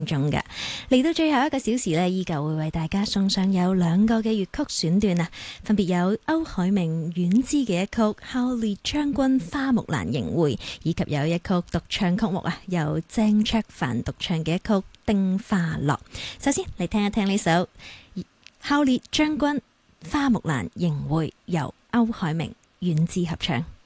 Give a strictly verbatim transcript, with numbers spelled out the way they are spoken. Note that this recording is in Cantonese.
中嘅。嚟到最後一個小時呢，依舊會為大家送上有兩個嘅粵曲選段啊，分別有歐海明、阮之嘅一曲《孝烈將軍花木蘭迎會》，以及有一曲獨唱曲目啊，由鄭卓凡獨唱嘅一曲《丁花落》。首先嚟聽一聽呢首《孝烈將軍花木蘭迎會》，由歐海明、阮之合唱。